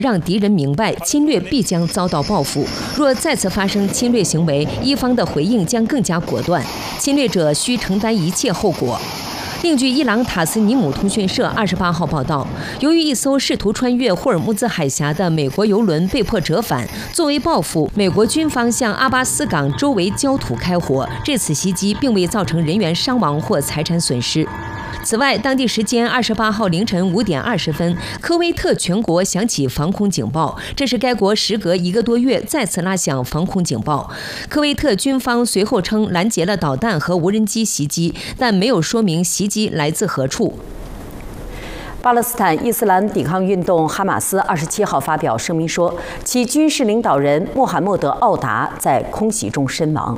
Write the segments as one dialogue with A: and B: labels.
A: 让敌人明白侵略必将遭到报复。若再次发生侵略行为，伊方的回应将更加果断，侵略者需承担一切后果。另据伊朗塔斯尼姆通讯社28号报道，由于一艘试图穿越霍尔木兹海峡的美国油轮被迫折返，作为报复，美国军方向阿巴斯港周围焦土开火。这次袭击并未造成人员伤亡或财产损失。此外，当地时间28号凌晨5点20分，科威特全国响起防空警报，这是该国时隔1个多月再次拉响防空警报。科威特军方随后称拦截了导弹和无人机袭击，但没有说明袭击来自何处。
B: 巴勒斯坦伊斯兰抵抗运动哈马斯27号发表声明说，其军事领导人穆罕默德·奥达在空袭中身亡。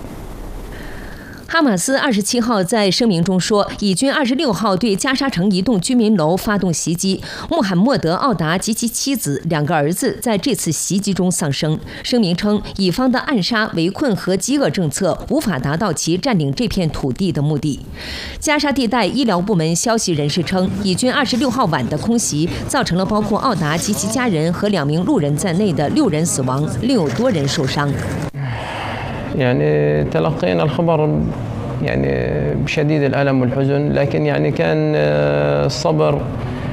A: 哈马斯27号在声明中说，以军26号对加沙城一栋居民楼发动袭击，穆罕默德·奥达及其妻子、2个儿子在这次袭击中丧生。声明称，以方的暗杀、围困和饥饿政策无法达到其占领这片土地的目的。加沙地带医疗部门消息人士称，以军26号晚的空袭造成了包括奥达及其家人和2名路人在内的6人死亡，另有多人受伤。
C: يعني تلقينا الخبر يعني بشديد الألم والحزن، لكن يعني كان الصبر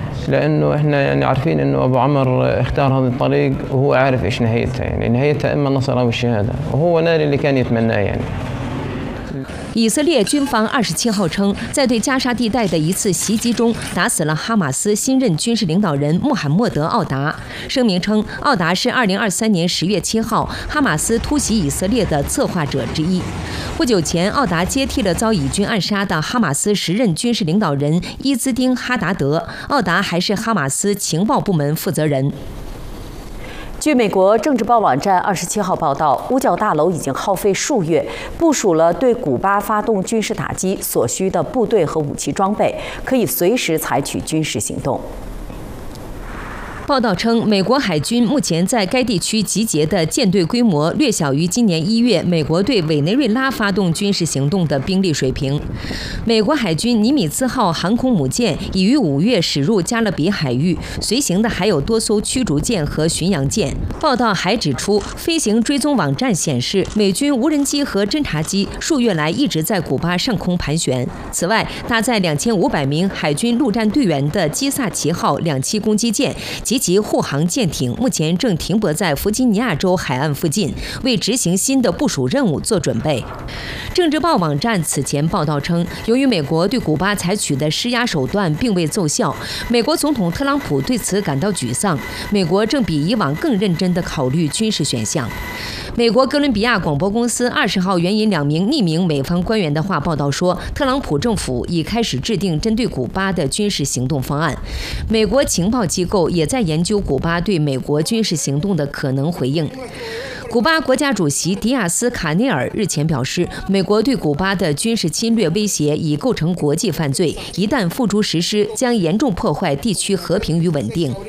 C: لأنه إحنا يعني عارفين إنه أبو عمر اختار هذا الطريق وهو عارف إيش نهايتها، يعني نهايتها إما النصر أو الشهادة، وهو نال اللي كان يتمناه يعني。
A: 以色列军方27号称，在对加沙地带的一次袭击中，打死了哈马斯新任军事领导人穆罕默德·奥达。声明称，奥达是2023年10月7号哈马斯突袭以色列的策划者之一。不久前，奥达接替了遭以军暗杀的哈马斯时任军事领导人伊兹丁·哈达德。奥达还是哈马斯情报部门负责人。
B: 据美国政治报网站27号报道，五角大楼已经耗费数月，部署了对古巴发动军事打击所需的部队和武器装备，可以随时采取军事行动。
A: 报道称，美国海军目前在该地区集结的舰队规模略小于今年1月美国对委内瑞拉发动军事行动的兵力水平。美国海军尼米兹号航空母舰已于5月驶入加勒比海域，随行的还有多艘驱逐舰和巡洋舰。报道还指出，飞行追踪网站显示，美军无人机和侦察机数月来一直在古巴上空盘旋。此外，搭载2500名海军陆战队员的基萨奇号2栖攻击舰及其护航舰艇目前正停泊在弗吉尼亚州海岸附近，为执行新的部署任务做准备。政治报网站此前报道称，由于美国对古巴采取的施压手段并未奏效，美国总统特朗普对此感到沮丧。美国正比以往更认真地考虑军事选项。美国哥伦比亚广播公司20号援引2名匿名美方官员的话报道说，特朗普政府已开始制定针对古巴的军事行动方案。美国情报机构也在研究古巴对美国军事行动的可能回应。古巴国家主席迪亚斯卡内尔日前表示，美国对古巴的军事侵略威胁已构成国际犯罪，一旦付诸实施，将严重破坏地区和平与稳定。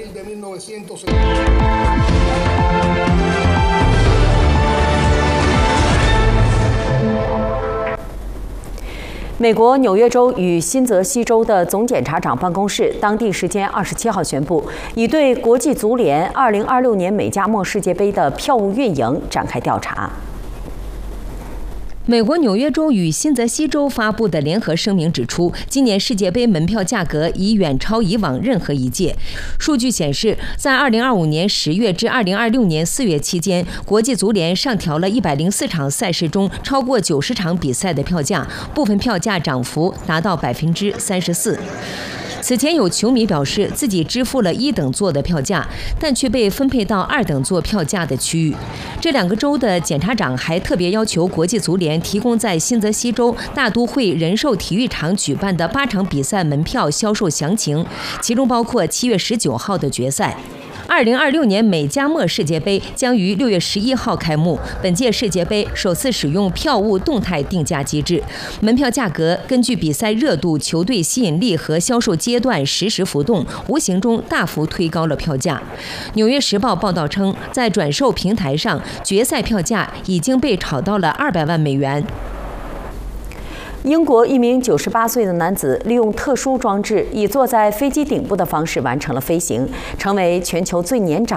B: 美国纽约州与新泽西州的总检察长办公室当地时间27号宣布，已对国际足联2026年美加墨世界杯的票务运营展开调查。
A: 美国纽约州与新泽西州发布的联合声明指出，今年世界杯门票价格已远超以往任何一届。数据显示，在2025年10月至2026年4月期间，国际足联上调了104场赛事中超过90场比赛的票价，部分票价涨幅达到34%。此前有球迷表示自己支付了1等座的票价，但却被分配到2等座票价的区域。这2个州的检察长还特别要求国际足联提供在新泽西州大都会人寿体育场举办的8场比赛门票销售详情，其中包括7月19号的决赛。2026年美加墨世界杯将于6月11号开幕。本届世界杯首次使用票务动态定价机制，门票价格根据比赛热度、球队吸引力和销售阶段实时浮动，无形中大幅推高了票价。纽约时报报道称，在转售平台上，决赛票价已经被炒到了200万美元。
B: 英国一名98岁的男子利用特殊装置，以坐在飞机顶部的方式完成了飞行，成为全球最年长